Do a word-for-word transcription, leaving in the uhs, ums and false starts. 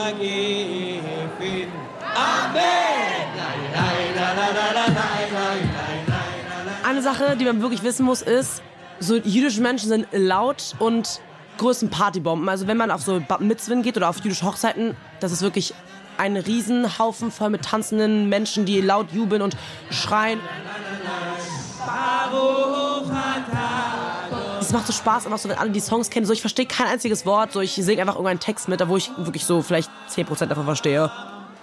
Magifin. Amen. Eine Sache, die man wirklich wissen muss, ist, so jüdische Menschen sind laut und größten Partybomben. Also wenn man auf so Bat Mitzwen geht oder auf jüdische Hochzeiten, das ist wirklich ein Riesenhaufen voll mit tanzenden Menschen, die laut jubeln und schreien. Es macht so Spaß, einfach so, wenn alle die Songs kennen. So, ich verstehe kein einziges Wort, so, ich singe einfach irgendeinen Text mit, da wo ich wirklich so vielleicht zehn Prozent davon verstehe.